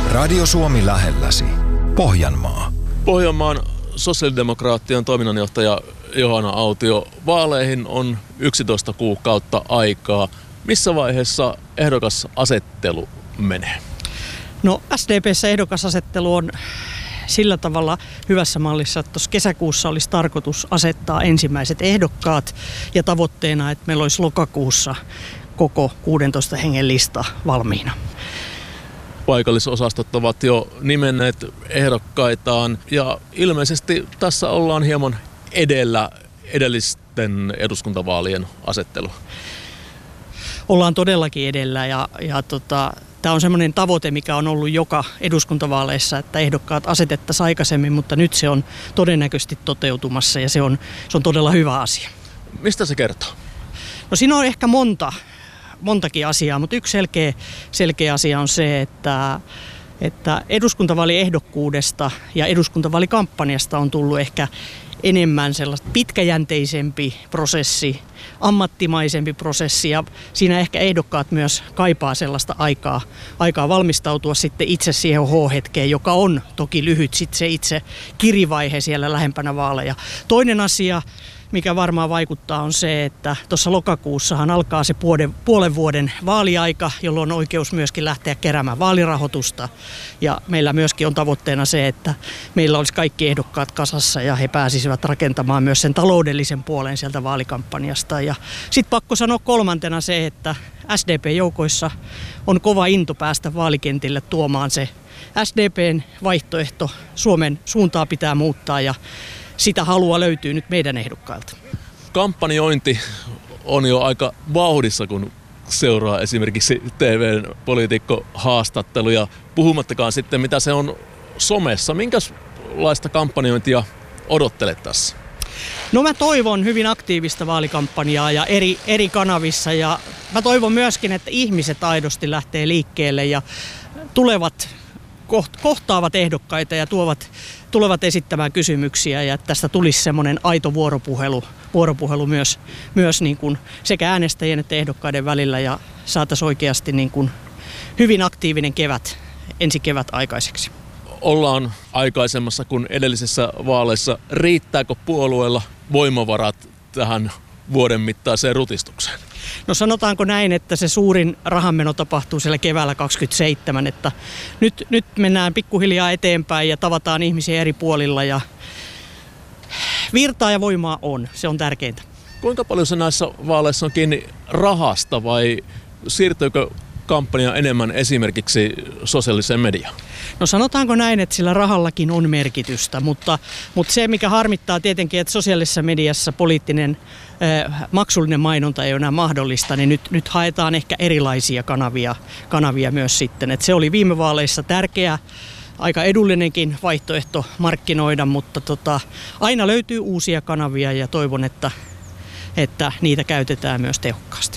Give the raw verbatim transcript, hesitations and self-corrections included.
Radio Suomi lähelläsi. Pohjanmaa. Pohjanmaan sosiaalidemokraattien toiminnanjohtaja Johanna Autio. Vaaleihin on yksitoista kuukautta aikaa. Missä vaiheessa ehdokasasettelu menee? No S D P:ssä ehdokasasettelu on sillä tavalla hyvässä mallissa, että tuossa kesäkuussa olisi tarkoitus asettaa ensimmäiset ehdokkaat ja tavoitteena, että meillä olisi lokakuussa koko kuusitoista hengen lista valmiina. Paikallisosastot ovat jo nimenneet ehdokkaitaan ja ilmeisesti tässä ollaan hieman edellä edellisten eduskuntavaalien asettelua. Ollaan todellakin edellä ja, ja tota, tämä on semmoinen tavoite, mikä on ollut joka eduskuntavaaleissa, että ehdokkaat asetettaisiin aikaisemmin, mutta nyt se on todennäköisesti toteutumassa ja se on, se on todella hyvä asia. Mistä se kertoo? No siinä on ehkä monta, montakin asiaa, mutta yksi selkeä, selkeä asia on se, että, että eduskuntavaaliehdokkuudesta ja eduskuntavaalikampanjasta on tullut ehkä enemmän sellaista pitkäjänteisempi prosessi, ammattimaisempi prosessi ja siinä ehkä ehdokkaat myös kaipaa sellaista aikaa, aikaa valmistautua sitten itse siihen H-hetkeen, joka on toki lyhyt sitten se itse kirivaihe siellä lähempänä vaaleja. Toinen asia, mikä varmaan vaikuttaa, on se, että tuossa lokakuussahan alkaa se puolen, puolen vuoden vaaliaika, jolloin on oikeus myöskin lähteä keräämään vaalirahoitusta. Ja meillä myöskin on tavoitteena se, että meillä olisi kaikki ehdokkaat kasassa ja he pääsisivät rakentamaan myös sen taloudellisen puolen sieltä vaalikampanjasta. Ja sitten pakko sanoa kolmantena se, että S D P-joukoissa on kova into päästä vaalikentille tuomaan se S D P:n vaihtoehto. Suomen suuntaa pitää muuttaa ja sitä halua löytyy nyt meidän ehdokkailta. Kampanjointi on jo aika vauhdissa, kun seuraa esimerkiksi T V:n poliitikkohaastatteluja, puhumattakaan sitten mitä se on somessa. Minkälaista kampanjointia odottelet tässä? No mä toivon hyvin aktiivista vaalikampanjaa ja eri, eri kanavissa ja mä toivon myöskin, että ihmiset aidosti lähtee liikkeelle ja tulevat kohtaavat ehdokkaita ja tuovat, tulevat esittämään kysymyksiä ja tästä tulisi semmoinen aito vuoropuhelu, vuoropuhelu myös, myös niin kuin sekä äänestäjien että ehdokkaiden välillä ja saataisiin oikeasti niin kuin hyvin aktiivinen kevät, ensi kevät aikaiseksi. Ollaan aikaisemmassa kuin edellisessä vaaleissa. Riittääkö puolueella voimavarat tähän vuoden mittaiseen rutistukseen? No sanotaanko näin, että se suurin rahanmeno tapahtuu siellä keväällä kaksikymmentäseitsemän, että nyt, nyt mennään pikkuhiljaa eteenpäin ja tavataan ihmisiä eri puolilla ja virtaa ja voimaa on, se on tärkeintä. Kuinka paljon se näissä vaaleissa on kiinni rahasta vai siirtyykö kampanja enemmän esimerkiksi sosiaaliseen mediaan? No sanotaanko näin, että sillä rahallakin on merkitystä, mutta, mutta se mikä harmittaa tietenkin, että sosiaalisessa mediassa poliittinen eh, maksullinen mainonta ei ole enää mahdollista, niin nyt, nyt haetaan ehkä erilaisia kanavia, kanavia myös sitten. Et se oli viime vaaleissa tärkeä, aika edullinenkin vaihtoehto markkinoida, mutta tota, aina löytyy uusia kanavia ja toivon, että, että niitä käytetään myös tehokkaasti.